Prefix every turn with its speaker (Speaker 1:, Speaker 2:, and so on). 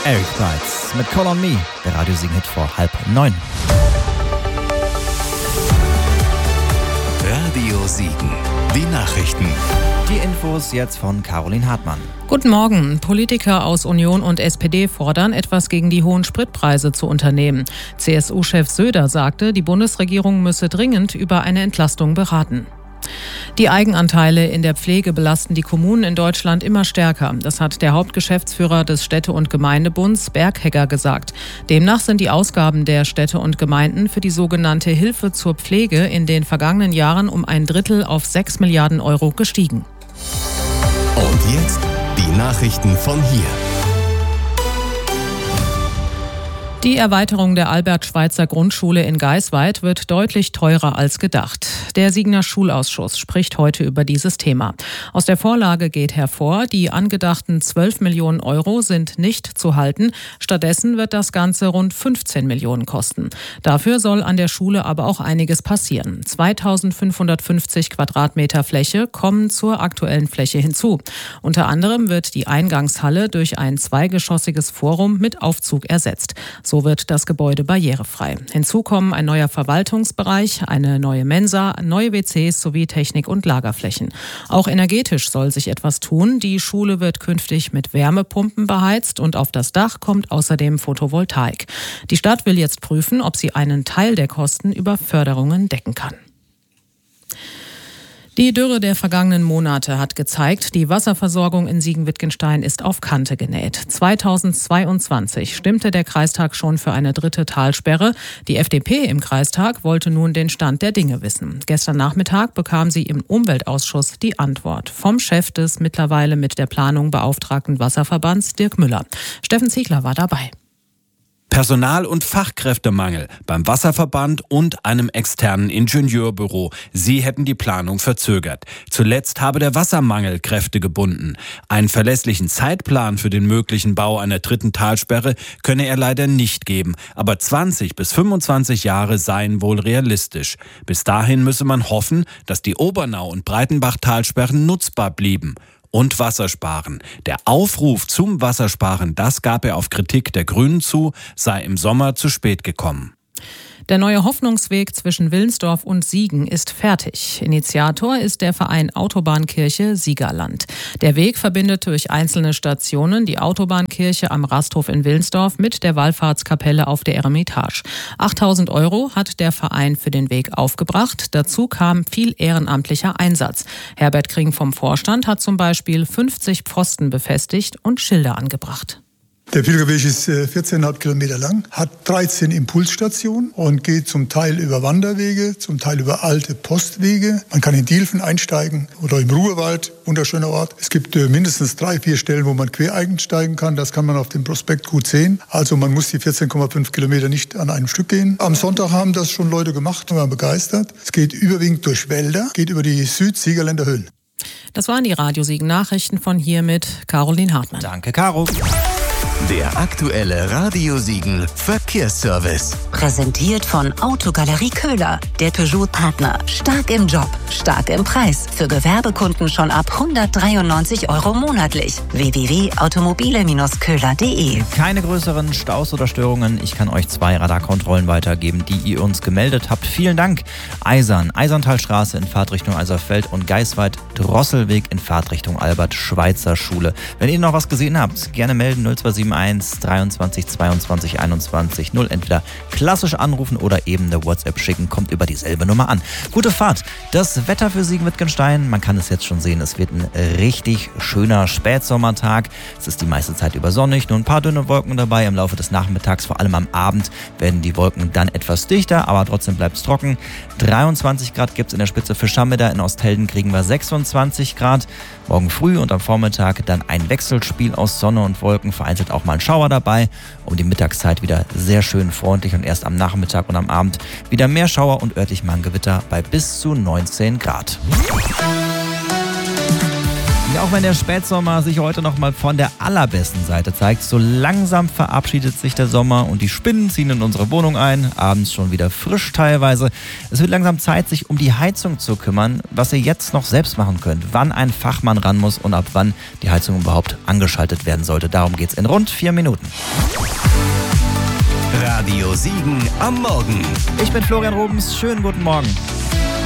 Speaker 1: Eric Price mit Call on Me, der Radiosiegen-Hit vor 8:30.
Speaker 2: Radio Siegen, die Nachrichten.
Speaker 1: Die Infos jetzt von Caroline Hartmann.
Speaker 3: Guten Morgen. Politiker aus Union und SPD fordern, etwas gegen die hohen Spritpreise zu unternehmen. CSU-Chef Söder sagte, die Bundesregierung müsse dringend über eine Entlastung beraten. Die Eigenanteile in der Pflege belasten die Kommunen in Deutschland immer stärker. Das hat der Hauptgeschäftsführer des Städte- und Gemeindebunds, Berghegger, gesagt. Demnach sind die Ausgaben der Städte und Gemeinden für die sogenannte Hilfe zur Pflege in den vergangenen Jahren um 1/3 auf 6 Milliarden Euro gestiegen.
Speaker 2: Und jetzt die Nachrichten von hier.
Speaker 3: Die Erweiterung der Albert-Schweitzer-Grundschule in Geisweid wird deutlich teurer als gedacht. Der Siegener Schulausschuss spricht heute über dieses Thema. Aus der Vorlage geht hervor, die angedachten 12 Millionen Euro sind nicht zu halten. Stattdessen wird das Ganze rund 15 Millionen kosten. Dafür soll an der Schule aber auch einiges passieren. 2550 Quadratmeter Fläche kommen zur aktuellen Fläche hinzu. Unter anderem wird die Eingangshalle durch ein zweigeschossiges Forum mit Aufzug ersetzt. So wird das Gebäude barrierefrei. Hinzu kommen ein neuer Verwaltungsbereich, eine neue Mensa, neue WCs sowie Technik- und Lagerflächen. Auch energetisch soll sich etwas tun. Die Schule wird künftig mit Wärmepumpen beheizt und auf das Dach kommt außerdem Photovoltaik. Die Stadt will jetzt prüfen, ob sie einen Teil der Kosten über Förderungen decken kann. Die Dürre der vergangenen Monate hat gezeigt, die Wasserversorgung in Siegen-Wittgenstein ist auf Kante genäht. 2022 stimmte der Kreistag schon für eine 3. Talsperre. Die FDP im Kreistag wollte nun den Stand der Dinge wissen. Gestern Nachmittag bekam sie im Umweltausschuss die Antwort vom Chef des mittlerweile mit der Planung beauftragten Wasserverbands, Dirk Müller. Steffen Ziegler war dabei.
Speaker 4: Personal- und Fachkräftemangel beim Wasserverband und einem externen Ingenieurbüro. Sie hätten die Planung verzögert. Zuletzt habe der Wassermangel Kräfte gebunden. Einen verlässlichen Zeitplan für den möglichen Bau einer 3. Talsperre könne er leider nicht geben. Aber 20 bis 25 Jahre seien wohl realistisch. Bis dahin müsse man hoffen, dass die Obernau- und Breitenbach-Talsperren nutzbar blieben. Und Wassersparen. Der Aufruf zum Wassersparen, das gab er auf Kritik der Grünen zu, sei im Sommer zu spät gekommen.
Speaker 3: Der neue Hoffnungsweg zwischen Wilnsdorf und Siegen ist fertig. Initiator ist der Verein Autobahnkirche Siegerland. Der Weg verbindet durch einzelne Stationen die Autobahnkirche am Rasthof in Wilnsdorf mit der Wallfahrtskapelle auf der Eremitage. 8.000 Euro hat der Verein für den Weg aufgebracht. Dazu kam viel ehrenamtlicher Einsatz. Herbert Kring vom Vorstand hat zum Beispiel 50 Pfosten befestigt und Schilder angebracht.
Speaker 5: Der Pilgerweg ist 14,5 Kilometer lang, hat 13 Impulsstationen und geht zum Teil über Wanderwege, zum Teil über alte Postwege. Man kann in Dielfen einsteigen oder im Ruhrwald, wunderschöner Ort. Es gibt mindestens 3-4 Stellen, wo man quer einsteigen kann. Das kann man auf dem Prospekt gut sehen. Also man muss die 14,5 Kilometer nicht an einem Stück gehen. Am Sonntag haben das schon Leute gemacht und waren begeistert. Es geht überwiegend durch Wälder, geht über die Südsiegerländer Höhen.
Speaker 3: Das waren die Radio-Siegen-Nachrichten von hier mit Caroline Hartmann.
Speaker 1: Danke, Caro.
Speaker 2: Der aktuelle Radio Siegen Verkehrsservice.
Speaker 6: Präsentiert von Autogalerie Köhler, der Peugeot-Partner. Stark im Job, stark im Preis. Für Gewerbekunden schon ab 193 Euro monatlich. www.automobile-köhler.de.
Speaker 1: Keine größeren Staus oder Störungen. Ich kann euch 2 Radarkontrollen weitergeben, die ihr uns gemeldet habt. Vielen Dank. Eiserntalstraße in Fahrtrichtung Eiserfeld und Geisweid, Drosselweg in Fahrtrichtung Albert-Schweitzer-Schule. Wenn ihr noch was gesehen habt, gerne melden 0271 23 22 21 0. Entweder klassisch anrufen oder eben eine WhatsApp schicken. Kommt über dieselbe Nummer an. Gute Fahrt. Das Wetter für Siegen-Wittgenstein, man kann es jetzt schon sehen, es wird ein richtig schöner Spätsommertag. Es ist die meiste Zeit über sonnig, nur ein paar dünne Wolken dabei. Im Laufe des Nachmittags, vor allem am Abend, werden die Wolken dann etwas dichter, aber trotzdem bleibt es trocken. 23 Grad gibt es in der Spitze für Schammeter. In Osthelden kriegen wir 26 Grad. Morgen früh und am Vormittag dann ein Wechselspiel aus Sonne und Wolken, vereinzelt auch mal ein Schauer dabei. Um die Mittagszeit wieder sehr schön freundlich und erst am Nachmittag und am Abend wieder mehr Schauer und örtlich mal ein Gewitter bei bis zu 19 Grad. Ja, auch wenn der Spätsommer sich heute noch mal von der allerbesten Seite zeigt, so langsam verabschiedet sich der Sommer und die Spinnen ziehen in unsere Wohnung ein, abends schon wieder frisch teilweise. Es wird langsam Zeit, sich um die Heizung zu kümmern, was ihr jetzt noch selbst machen könnt, wann ein Fachmann ran muss und ab wann die Heizung überhaupt angeschaltet werden sollte. Darum geht's in rund 4 Minuten.
Speaker 2: Radio Siegen am Morgen.
Speaker 1: Ich bin Florian Robens, schönen guten Morgen.